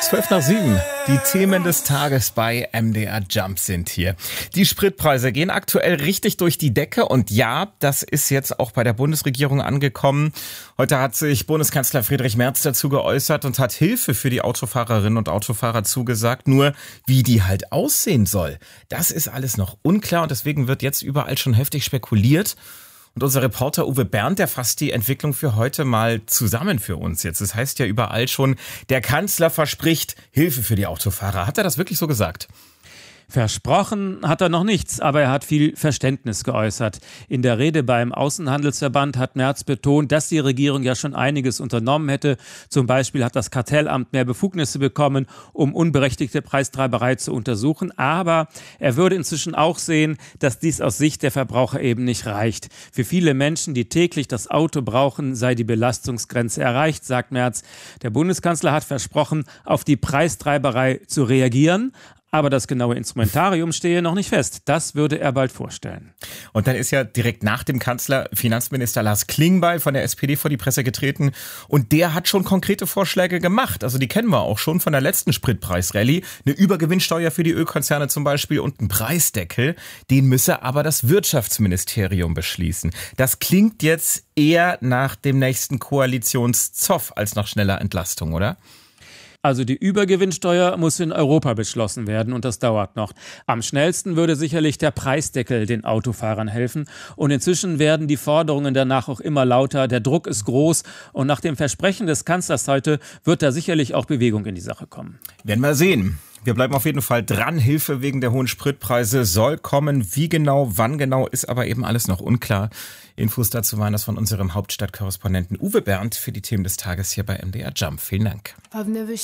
12:07. Die Themen des Tages bei MDR Jump sind hier. Die Spritpreise gehen aktuell richtig durch die Decke und ja, das ist jetzt auch bei der Bundesregierung angekommen. Heute hat sich Bundeskanzler Friedrich Merz dazu geäußert und hat Hilfe für die Autofahrerinnen und Autofahrer zugesagt. Nur wie die halt aussehen soll, das ist alles noch unklar und deswegen wird jetzt überall schon heftig spekuliert. Und unser Reporter Uwe Bernd, der fasst die Entwicklung für heute mal zusammen für uns jetzt. Das heißt ja überall schon, der Kanzler verspricht Hilfe für die Autofahrer. Hat er das wirklich so gesagt? Versprochen hat er noch nichts, aber er hat viel Verständnis geäußert. In der Rede beim Außenhandelsverband hat Merz betont, dass die Regierung ja schon einiges unternommen hätte. Zum Beispiel hat das Kartellamt mehr Befugnisse bekommen, um unberechtigte Preistreiberei zu untersuchen. Aber er würde inzwischen auch sehen, dass dies aus Sicht der Verbraucher eben nicht reicht. Für viele Menschen, die täglich das Auto brauchen, sei die Belastungsgrenze erreicht, sagt Merz. Der Bundeskanzler hat versprochen, auf die Preistreiberei zu reagieren. Aber das genaue Instrumentarium stehe noch nicht fest. Das würde er bald vorstellen. Und dann ist ja direkt nach dem Kanzler Finanzminister Lars Klingbeil von der SPD vor die Presse getreten. Und der hat schon konkrete Vorschläge gemacht. Also die kennen wir auch schon von der letzten Spritpreisrallye. Eine Übergewinnsteuer für die Ölkonzerne zum Beispiel und ein Preisdeckel. Den müsse aber das Wirtschaftsministerium beschließen. Das klingt jetzt eher nach dem nächsten Koalitionszoff als nach schneller Entlastung, oder? Also die Übergewinnsteuer muss in Europa beschlossen werden und das dauert noch. Am schnellsten würde sicherlich der Preisdeckel den Autofahrern helfen. Und inzwischen werden die Forderungen danach auch immer lauter. Der Druck ist groß und nach dem Versprechen des Kanzlers heute wird da sicherlich auch Bewegung in die Sache kommen. Werden wir sehen. Wir bleiben auf jeden Fall dran. Hilfe wegen der hohen Spritpreise soll kommen. Wie genau, wann genau, ist aber eben alles noch unklar. Infos dazu waren das von unserem Hauptstadtkorrespondenten Uwe Bernd für die Themen des Tages hier bei MDR Jump. Vielen Dank.